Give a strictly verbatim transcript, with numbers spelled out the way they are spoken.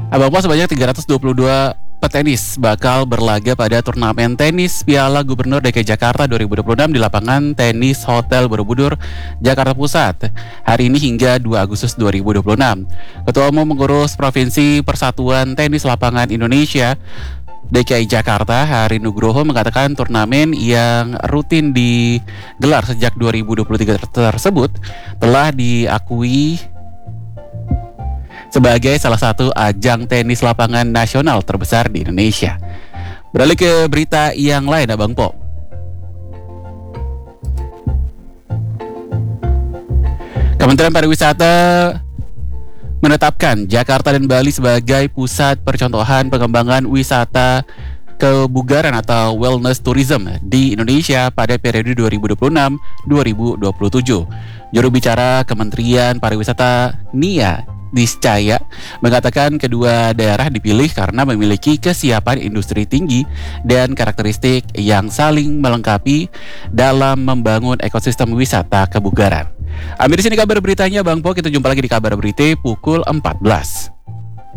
Abang Po, sebanyak tiga ratus dua puluh dua petenis bakal berlaga pada turnamen tenis Piala Gubernur D K I Jakarta dua ribu dua puluh enam di lapangan tenis Hotel Borobudur, Jakarta Pusat, hari ini hingga dua Agustus dua ribu dua puluh enam. Ketua Umum Pengurus Provinsi Persatuan Tenis Lapangan Indonesia D K I Jakarta, Hari Nugroho, mengatakan turnamen yang rutin digelar sejak dua ribu dua puluh tiga tersebut telah diakui sebagai salah satu ajang tenis lapangan nasional terbesar di Indonesia. Beralih ke berita yang lain, Abang Po. Kementerian Pariwisata menetapkan Jakarta dan Bali sebagai pusat percontohan pengembangan wisata kebugaran atau wellness tourism di Indonesia pada periode dua ribu dua puluh enam sampai dua ribu dua puluh tujuh. Juru bicara Kementerian Pariwisata Nia Niscaya mengatakan kedua daerah dipilih karena memiliki kesiapan industri tinggi dan karakteristik yang saling melengkapi dalam membangun ekosistem wisata kebugaran. Ambil di sini kabar beritanya, Bang Po. Kita jumpa lagi di kabar berita pukul empat belas.